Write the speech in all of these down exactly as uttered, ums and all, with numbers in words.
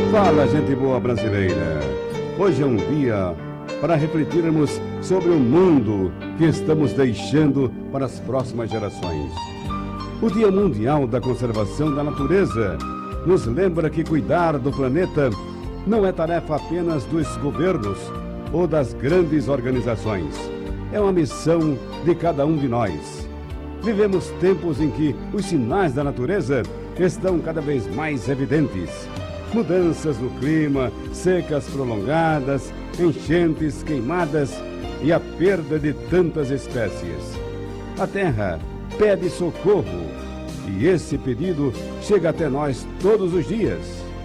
Fala, gente boa brasileira. Hoje é um dia para refletirmos sobre o mundo que estamos deixando para as próximas gerações. O Dia Mundial da Conservação da Natureza nos lembra que cuidar do planeta não é tarefa apenas dos governos ou das grandes organizações. É uma missão de cada um de nós. Vivemos tempos em que os sinais da natureza estão cada vez mais evidentes. Mudanças no clima, secas prolongadas, enchentes, queimadas e a perda de tantas espécies. A Terra pede socorro e esse pedido chega até nós todos os dias.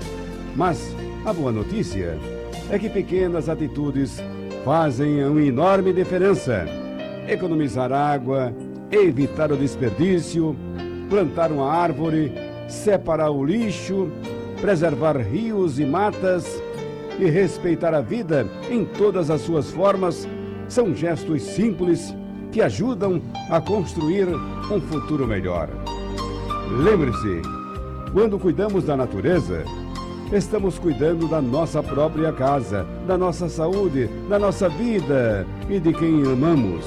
Mas a boa notícia é que pequenas atitudes fazem uma enorme diferença. Economizar água, evitar o desperdício, plantar uma árvore, separar o lixo, preservar rios e matas e respeitar a vida em todas as suas formas são gestos simples que ajudam a construir um futuro melhor. Lembre-se, quando cuidamos da natureza, estamos cuidando da nossa própria casa, da nossa saúde, da nossa vida e de quem amamos.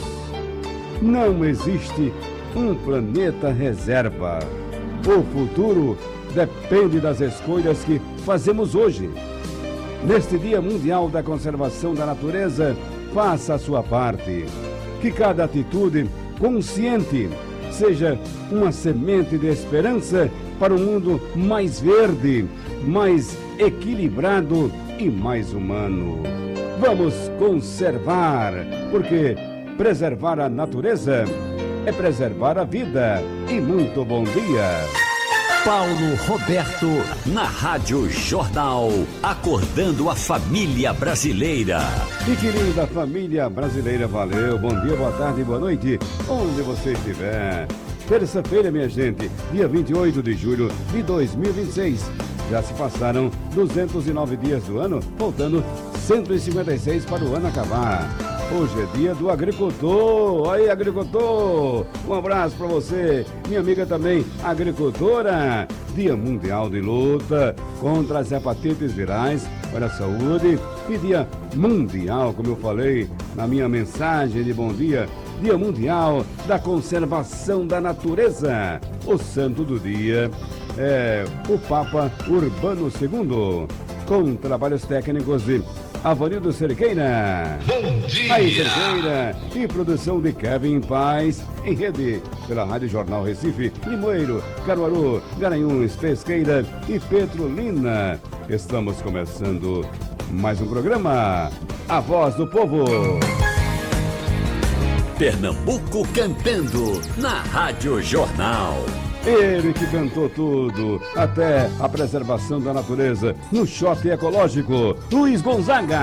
Não existe um planeta reserva. O futuro depende das escolhas que fazemos hoje. Neste Dia Mundial da Conservação da Natureza, faça a sua parte. Que cada atitude consciente seja uma semente de esperança para um mundo mais verde, mais equilibrado e mais humano. Vamos conservar, porque preservar a natureza é preservar a vida. E muito bom dia! Paulo Roberto, na Rádio Jornal, acordando a família brasileira. E querida família brasileira, valeu, bom dia, boa tarde, boa noite, onde você estiver. Terça-feira, minha gente, dia vinte e oito de julho de dois mil e vinte e seis. Já se passaram duzentos e nove dias do ano, faltando cento e cinquenta e seis para o ano acabar. Hoje é dia do agricultor. Aí, agricultor, um abraço para você, minha amiga também agricultora. Dia Mundial de Luta contra as hepatites virais para a saúde e Dia Mundial, como eu falei na minha mensagem de bom dia, Dia Mundial da Conservação da Natureza. O santo do dia é o Papa Urbano segundo, com trabalhos técnicos de Avanildo Cerqueira. Bom dia! Aí, Cerqueira, e produção de Kevin Paz, em rede pela Rádio Jornal Recife, Limoeiro, Caruaru, Garanhuns, Pesqueira e Petrolina. Estamos começando mais um programa, A Voz do Povo. Pernambuco cantando, na Rádio Jornal. Ele que cantou tudo, até a preservação da natureza, no Shopping Ecológico, Luiz Gonzaga.